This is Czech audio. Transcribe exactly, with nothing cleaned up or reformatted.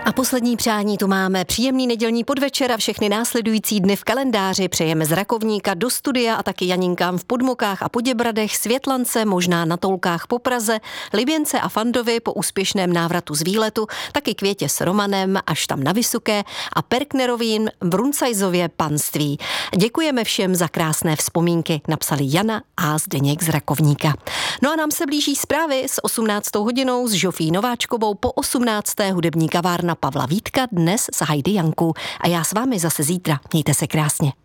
A poslední přání tu máme. Příjemný nedělní podvečer a všechny následující dny v kalendáři přejeme z Rakovníka do studia a taky Janinkám v Podmokách a Poděbradech, Světlance, možná na Toulkách po Praze, Liběnce a Fandovi po úspěšném návratu z výletu, taky Květě s Romanem až tam na Vysoké a Perknerovým v Runcajzově panství. Děkujeme všem za krásné vzpomínky, napsali Jana a Zdeněk z Rakovníka. No a nám se blíží zprávy s osmnáctou hodinou s Žofí Nováčkovou, po osmnácté hudební kavárna Pavla Vítka, dnes s Heidi Jankou. A já s vámi zase zítra. Mějte se krásně.